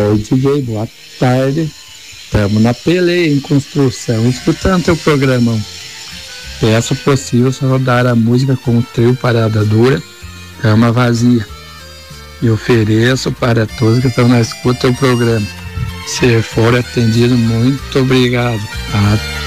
Oi, DJ, boa tarde. Estamos na peleia em construção, escutando teu programão. Peço possível só rodar a música com o trio Parada Dura, Cama Vazia. E ofereço para todos que estão na escuta do programa. Se for atendido, muito obrigado.